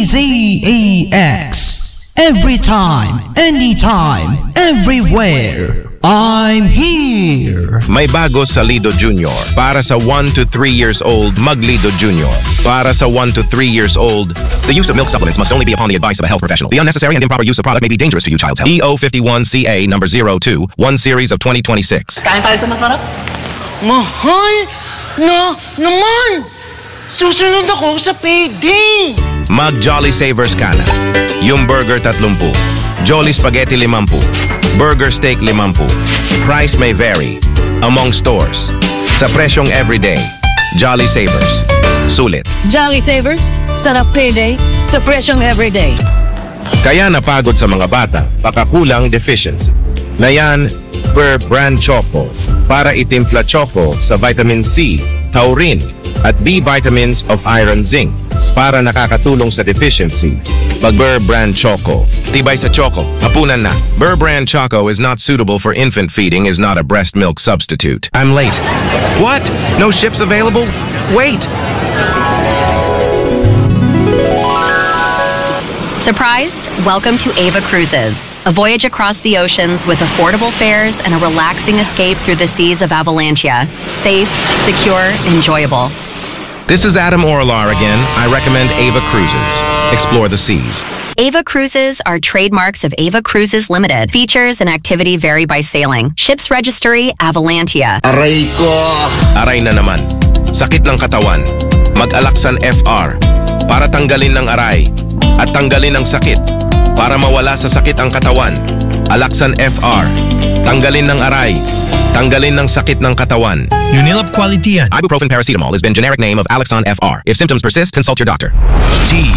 DZEX. Every time, anytime, everywhere. I'm here. May bago sa Lido Junior. Para sa 1 to 3 years old, mag-Lido Junior. Para sa 1 to 3 years old, the use of milk supplements must only be upon the advice of a health professional. The unnecessary and improper use of product may be dangerous to your child's health. EO51CA number 02, 1 series of 2026. Kain tayo sa masarap? Mahal na naman! Susunod ako sa payday! Mag Jolly Savers ka na. Yung burger 30, Jolly Spaghetti 50, Burger Steak 50. Price may vary among stores. Sa presyong everyday, Jolly Savers. Sulit. Jolly Savers, sarap payday, sa presyong everyday. Kaya napagod sa mga bata, pakakulang deficiency. Na yan, per brand choco. Para itimpla choco sa vitamin C, taurine, at B vitamins of iron zinc. Para nakakatulong sa deficiency. Pag Burr Brand Choco. Tibay sa choco. Hapunan na. Burr Brand Choco is not suitable for infant feeding, is not a breast milk substitute. I'm late. What? No ships available? Wait. Surprised? Welcome to Ava Cruises. A voyage across the oceans with affordable fares and a relaxing escape through the seas of Avalancha. Safe, secure, enjoyable. This is Adam Orlar again. I recommend Ava Cruises. Explore the seas. Ava Cruises are trademarks of Ava Cruises Limited. Features and activity vary by sailing. Ships registry, Avalantia. Aray ko! Aray na naman. Sakit ng katawan. Mag-Alaksan FR. Para tanggalin ng aray. At tanggalin ang sakit. Para mawala sa sakit ang katawan. Alaksan FR. Tanggalin ng aray. Tanggalin ng sakit ng katawan. Unilab Quality yan. Ibuprofen paracetamol has been generic name of Alaxan FR. If symptoms persist, consult your doctor.